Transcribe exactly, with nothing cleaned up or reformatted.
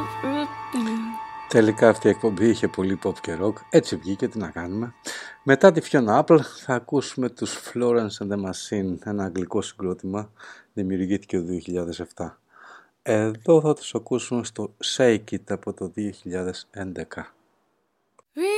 Τελικά αυτή η εκπομπή είχε πολύ pop και rock, έτσι βγήκε, τι να κάνουμε. Μετά τη Fiona Apple θα ακούσουμε τους Florence and the Machine, ένα αγγλικό συγκρότημα, δημιουργήθηκε το δύο χιλιάδες επτά. Εδώ θα τους ακούσουμε στο Shake It από το δύο χιλιάδες έντεκα.